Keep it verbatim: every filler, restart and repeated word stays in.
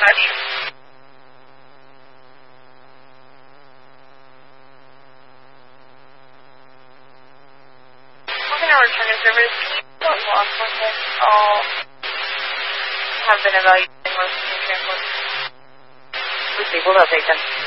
much. We're going to return to service. Can you law enforcement all have been evaluating most of the transport? Received. We'll update them.